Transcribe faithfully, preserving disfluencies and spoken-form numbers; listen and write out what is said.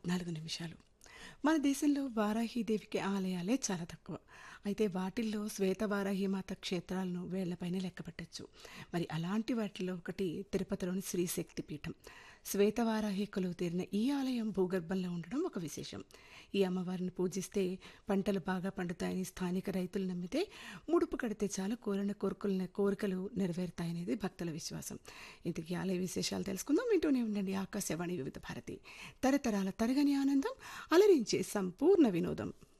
పద్నాలుగు నిమిషాలు. మన దేశంలో వారాహీదేవికి ఆలయాలే చాలా తక్కువ. అయితే వాటిల్లో శ్వేతవారాహి మాత క్షేత్రాలను వేళ్లపైనే లెక్కపెట్టొచ్చు. మరి అలాంటి వాటిలో ఒకటి తిరుపతిలోని శ్రీ శక్తి పీఠం. శ్వేతవారాహి కొలువు తీరిన ఈ ఆలయం భూగర్భంలో ఉండడం ఒక విశేషం. ఈ అమ్మవారిని పూజిస్తే పంటలు బాగా పండుతాయని స్థానిక రైతులు నమ్మితే, ముడుపు కడితే చాలు కోరిన కోరికలు కోరికలు నెరవేరుతాయనేది భక్తుల విశ్వాసం. ఇంతకీ ఆలయ విశేషాలు తెలుసుకుందాం. వింటూనే ఉండండి ఆకాశవాణి వివిధ భారతి. తరతరాల తరగని ఆనందం, అలరించే సంపూర్ణ వినోదం.